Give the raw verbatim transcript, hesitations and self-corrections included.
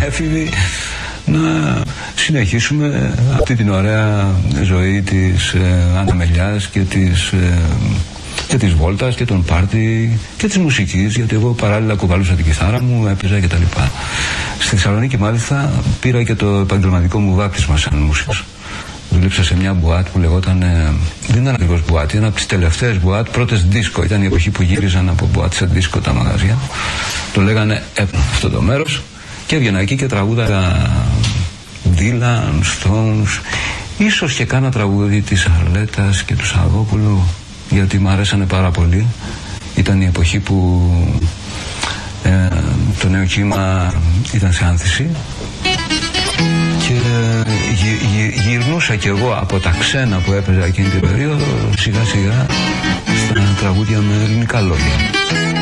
έφηβοι να συνεχίσουμε αυτή την ωραία ζωή της ε, ανεμελιάς και της, ε, και της βόλτας και των πάρτι και της μουσικής, γιατί εγώ παράλληλα κουβαλούσα την κιθάρα μου, έπαιζα κτλ. Στη Θεσσαλονίκη μάλιστα πήρα και το επαγγελματικό μου βάπτισμα σαν μουσικός. Δούλεψα σε μια μπουάτ που λεγόταν, ε, δεν ήταν ακριβώς μπουάτ, ήταν από τις τελευταίες μπουάτ, πρώτες δίσκο. Ήταν η εποχή που γύριζαν από μπουάτ σε δίσκο τα μαγαζιά. Το λέγανε έπνο αυτό το μέρος και έβγαινα εκεί και τραγούδαγα Dylan, Stones, ίσως και κάνα τραγούδι της Αρλέτας και του Σαββόπουλου, γιατί μου αρέσανε πάρα πολύ. Ήταν η εποχή που ε, το νέο κύμα ήταν σε άνθηση και γυ, γυ, γυρνούσα κι εγώ από τα ξένα που έπαιζα εκείνη την περίοδο σιγά σιγά στα τραγούδια με ελληνικά λόγια.